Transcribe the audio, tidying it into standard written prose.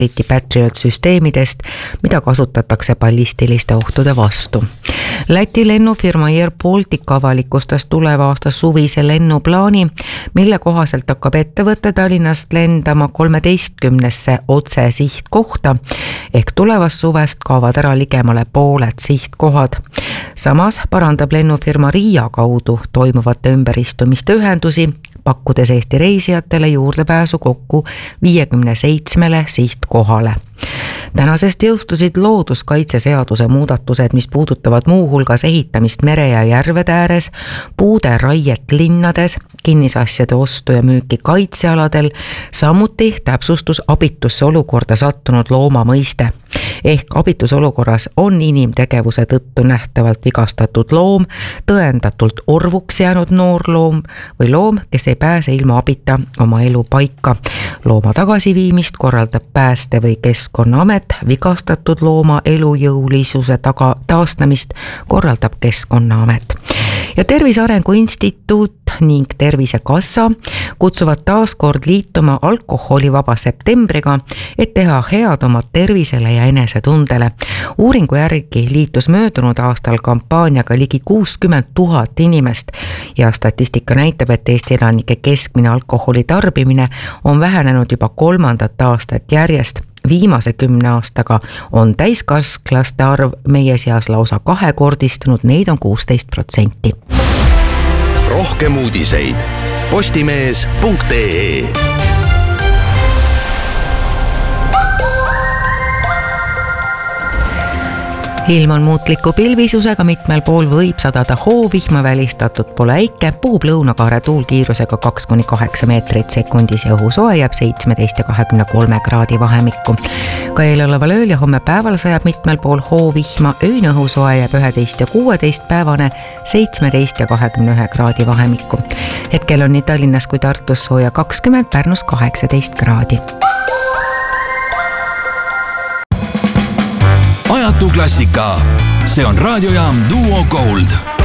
Patriot-süsteemidest, mida kasutatakse ballistiliste ohtude vastu. Läti lennufirma Air Baltic avalikustas tuleva aasta suvise lennuplaani, mille kohaselt hakkab ettevõte Tallinnast lendama 13 otse sihtkohta, ehk tulevast suvest kaovad ära ligemale pooled sihtkohad. Samas parandab lennufirma Riia kaudu toimuvate ümberistumiste ühendusi, pakkudes Eesti reisijatele juurdepääsu kokku 57 sihtkohale. Tänasest jõustusid looduskaitseseaduse muudatused, mis puudutavad muuhulgas ehitamist mere ja järvede ääres, puude raiet linnades, kinnisasjade ostu ja müüki kaitsealadel, samuti täpsustus abitusse olukorda sattunud looma mõiste. Ehk abitusolukorras on inimtegevuse tõttu nähtavalt vigastatud loom, tõendatult orvuks jäänud noorloom või loom, kes ei pääse ilma abita oma elu paika. Looma tagasiviimist korraldab pääste või Keskkonnaamet, vigastatud looma elujõulisuse taastamist korraldab Keskkonnaamet. Ja Tervise Arengu Instituut ning Tervisekassa kutsuvad taas kord liituma alkoholivaba septembriga, et teha head oma tervisele ja enesetundele. Uuringu järgi liitus möödunud aastal kampaaniaga ligi 60 000 inimest ja statistika näitab, et Eesti elanike keskmine alkoholi tarbimine on vähenenud juba 3. aastat järjest. Viimase 10 aastaga on täiskasvanuste arv meie seas lausa kahekordistunud, neid on 16%. Rohkem uudiseid postimees.ee. Ilm on muutliku pilvisusega, mitmel pool võib sadada hoovihma, välistatud pole äike, puhub lõunakaare tuul kiirusega 2-8 meetrit sekundis ja õhusoe jääb 17 ja 23 kraadi vahemikku. Ka eeloleval ööl ja homme päeval sajab mitmel pool hoovihma, öine õhusoe jääb 11 ja 16 päevane 17 ja 21 kraadi vahemikku. Hetkel on nii Tallinnas kui Tartus sooja 20, Pärnus 18 kraadi. Ajatu klassika. See on raadiojaam Duo Gold.